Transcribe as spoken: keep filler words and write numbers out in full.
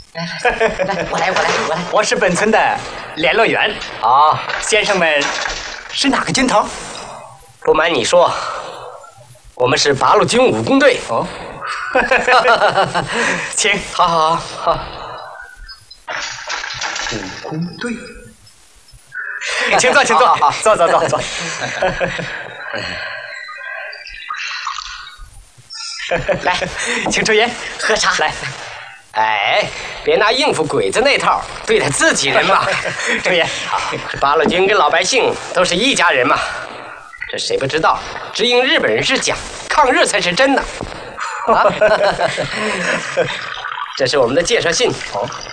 来来来，我来我来我来， 我是本村的联络员。 哦， 先生们是哪个军头？ 不瞒你说，我们是八路军武工队。 哦，请， 好好好。 武工队，请坐，请坐，坐坐坐坐。来，请抽烟， 喝茶。 来， 哎，别拿应付鬼子那套对待自己人嘛。 抽烟。 这八路军跟老百姓都是一家人嘛。这谁不知道？只因日本人是假，抗日才是真的。啊，这是我们的介绍信。哦，